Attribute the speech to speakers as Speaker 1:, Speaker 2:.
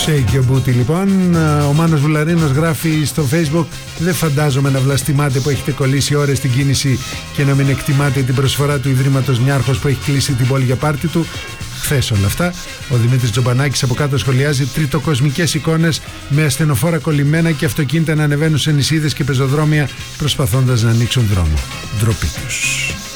Speaker 1: Shake your booty λοιπόν. Ο Μάνος Βουλαρίνος γράφει στο Facebook: δεν φαντάζομαι να βλαστημάτε που έχετε κολλήσει ώρες στην κίνηση και να μην εκτιμάτε την προσφορά του Ιδρύματος Νιάρχος που έχει κλείσει την πόλη για πάρτι του. Χθες όλα αυτά. Ο Δημήτρης Τζομπανάκης από κάτω σχολιάζει τριτοκοσμικές εικόνες με ασθενοφόρα κολλημένα και αυτοκίνητα να ανεβαίνουν σε νησίδες και πεζοδρόμια προσπαθώντας να ανοίξουν δρόμο. Ντροπή τους.